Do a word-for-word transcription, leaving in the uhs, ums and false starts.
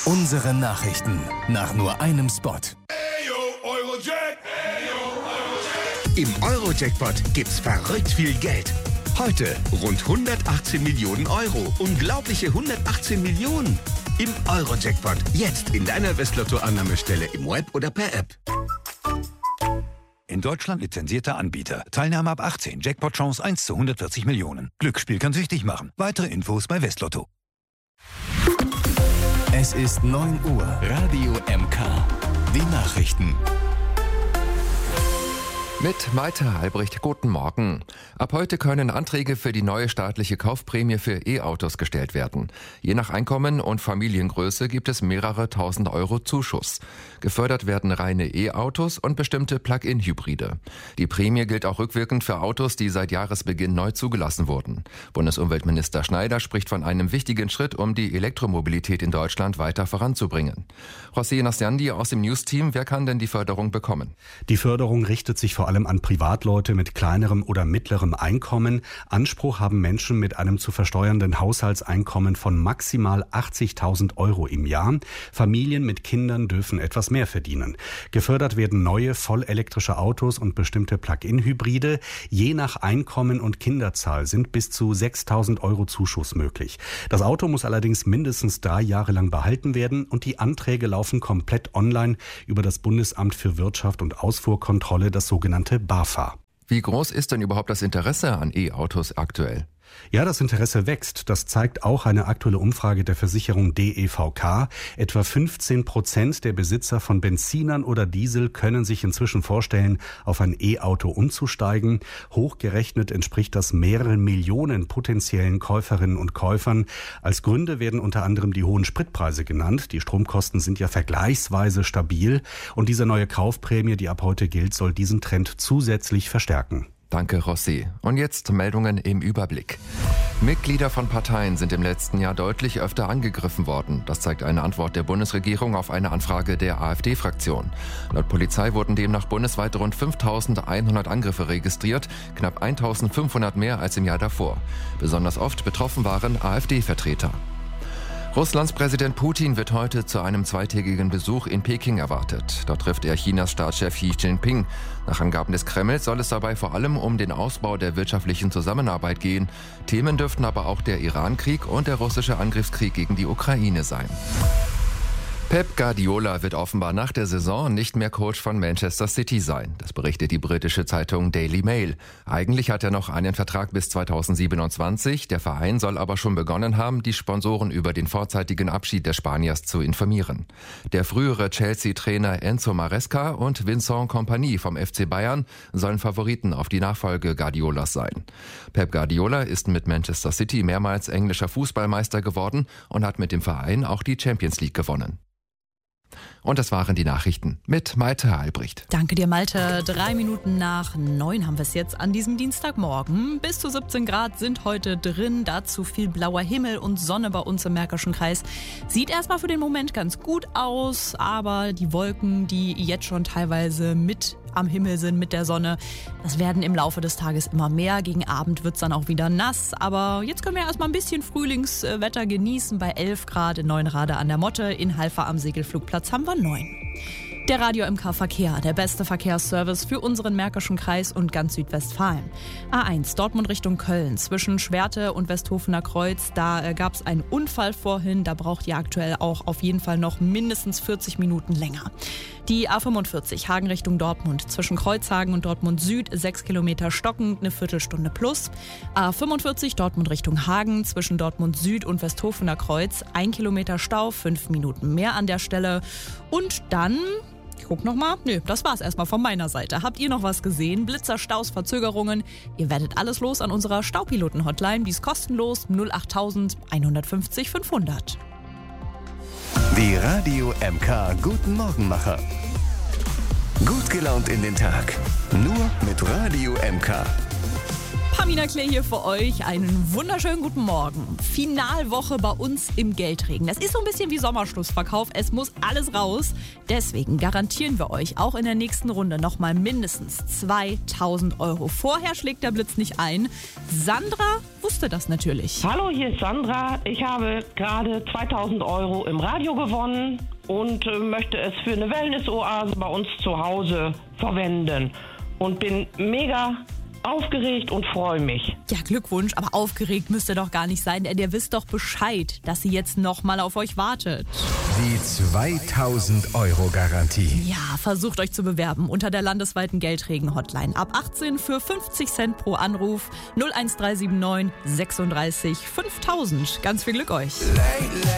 Unsere Nachrichten nach nur einem Spot. Im Euro-Jackpot gibt's verrückt viel Geld. Heute rund hundertachtzehn Millionen Euro. Unglaubliche hundertachtzehn Millionen. Im Euro-Jackpot. Jetzt in deiner Westlotto-Annahmestelle im Web oder per App. In Deutschland lizenzierter Anbieter. Teilnahme ab achtzehn. Jackpot-Chance eins zu hundertvierzig Millionen. Glücksspiel kann süchtig machen. Weitere Infos bei Westlotto. Es ist neun Uhr. Radio M K. Die Nachrichten. Mit Malte Albrecht, guten Morgen. Ab heute können Anträge für die neue staatliche Kaufprämie für E-Autos gestellt werden. Je nach Einkommen und Familiengröße gibt es mehrere tausend Euro Zuschuss. Gefördert werden reine E-Autos und bestimmte Plug-in-Hybride. Die Prämie gilt auch rückwirkend für Autos, die seit Jahresbeginn neu zugelassen wurden. Bundesumweltminister Schneider spricht von einem wichtigen Schritt, um die Elektromobilität in Deutschland weiter voranzubringen. José Nasciandi aus dem News-Team, wer kann denn die Förderung bekommen? Die Förderung richtet sich vor allem an Privatleute mit kleinerem oder mittlerem Einkommen. Anspruch haben Menschen mit einem zu versteuernden Haushaltseinkommen von maximal achtzigtausend Euro im Jahr. Familien mit Kindern dürfen etwas mehr verdienen. Gefördert werden neue vollelektrische Autos und bestimmte Plug-in-Hybride. Je nach Einkommen und Kinderzahl sind bis zu sechstausend Euro Zuschuss möglich. Das Auto muss allerdings mindestens drei Jahre lang behalten werden und die Anträge laufen komplett online über das Bundesamt für Wirtschaft und Ausfuhrkontrolle, das sogenannte BAFA. Wie groß ist denn überhaupt das Interesse an E-Autos aktuell? Ja, das Interesse wächst. Das zeigt auch eine aktuelle Umfrage der Versicherung D E V K. Etwa fünfzehn Prozent der Besitzer von Benzinern oder Diesel können sich inzwischen vorstellen, auf ein E-Auto umzusteigen. Hochgerechnet entspricht das mehreren Millionen potenziellen Käuferinnen und Käufern. Als Gründe werden unter anderem die hohen Spritpreise genannt. Die Stromkosten sind ja vergleichsweise stabil. Und diese neue Kaufprämie, die ab heute gilt, soll diesen Trend zusätzlich verstärken. Danke, Rossi. Und jetzt Meldungen im Überblick. Mitglieder von Parteien sind im letzten Jahr deutlich öfter angegriffen worden. Das zeigt eine Antwort der Bundesregierung auf eine Anfrage der AfD-Fraktion. Laut Polizei wurden demnach bundesweit rund fünftausendeinhundert Angriffe registriert, knapp eintausendfünfhundert mehr als im Jahr davor. Besonders oft betroffen waren AfD-Vertreter. Russlands Präsident Putin wird heute zu einem zweitägigen Besuch in Peking erwartet. Dort trifft er Chinas Staatschef Xi Jinping. Nach Angaben des Kremls soll es dabei vor allem um den Ausbau der wirtschaftlichen Zusammenarbeit gehen. Themen dürften aber auch der Iran-Krieg und der russische Angriffskrieg gegen die Ukraine sein. Pep Guardiola wird offenbar nach der Saison nicht mehr Coach von Manchester City sein. Das berichtet die britische Zeitung Daily Mail. Eigentlich hat er noch einen Vertrag bis zweitausendsiebenundzwanzig. Der Verein soll aber schon begonnen haben, die Sponsoren über den vorzeitigen Abschied des Spaniers zu informieren. Der frühere Chelsea-Trainer Enzo Maresca und Vincent Kompany vom F C Bayern sollen Favoriten auf die Nachfolge Guardiolas sein. Pep Guardiola ist mit Manchester City mehrmals englischer Fußballmeister geworden und hat mit dem Verein auch die Champions League gewonnen. Und das waren die Nachrichten mit Malte Albrecht. Danke dir, Malte. Drei Minuten nach neun haben wir es jetzt an diesem Dienstagmorgen. Bis zu siebzehn Grad sind heute drin. Dazu viel blauer Himmel und Sonne bei uns im Märkischen Kreis. Sieht erstmal für den Moment ganz gut aus, aber die Wolken, die jetzt schon teilweise mit am Himmel sind mit der Sonne, das werden im Laufe des Tages immer mehr. Gegen Abend wird es dann auch wieder nass. Aber jetzt können wir erstmal ein bisschen Frühlingswetter genießen. Bei elf Grad in Neuenrade an der Motte. In Halver am Segelflugplatz haben wir neun. Der Radio M K Verkehr, der beste Verkehrsservice für unseren Märkischen Kreis und ganz Südwestfalen. A eins, Dortmund Richtung Köln, zwischen Schwerte und Westhofener Kreuz, da äh, gab es einen Unfall vorhin, da braucht ihr aktuell auch auf jeden Fall noch mindestens vierzig Minuten länger. Die A fünfundvierzig, Hagen Richtung Dortmund, zwischen Kreuzhagen und Dortmund Süd, sechs Kilometer stockend, eine Viertelstunde plus. A fünfundvierzig, Dortmund Richtung Hagen, zwischen Dortmund Süd und Westhofener Kreuz, ein Kilometer Stau, fünf Minuten mehr an der Stelle. Und dann... Ich guck noch mal. Nö, das war's erstmal von meiner Seite. Habt ihr noch was gesehen? Blitzer, Staus, Verzögerungen? Ihr werdet alles los an unserer Staupiloten-Hotline. Die ist kostenlos. null acht eins fünf null fünf hundert. Die Radio M K Guten Morgenmacher. Gut gelaunt in den Tag. Nur mit Radio M K. Pamina Clay hier für euch. Einen wunderschönen guten Morgen. Finalwoche bei uns im Geldregen. Das ist so ein bisschen wie Sommerschlussverkauf. Es muss alles raus. Deswegen garantieren wir euch auch in der nächsten Runde nochmal mindestens zweitausend Euro. Vorher schlägt der Blitz nicht ein. Sandra wusste das natürlich. Hallo, hier ist Sandra. Ich habe gerade zweitausend Euro im Radio gewonnen und äh, möchte es für eine Wellness-Oase bei uns zu Hause verwenden. Und bin mega aufgeregt und freue mich. Ja, Glückwunsch, aber aufgeregt müsst ihr doch gar nicht sein, denn ihr wisst doch Bescheid, dass sie jetzt nochmal auf euch wartet. Die zweitausend Euro Garantie. Ja, versucht euch zu bewerben unter der landesweiten Geldregen-Hotline. Ab achtzehn für fünfzig Cent pro Anruf. null eins drei sieben neun sechsunddreißig fünftausend. Ganz viel Glück euch.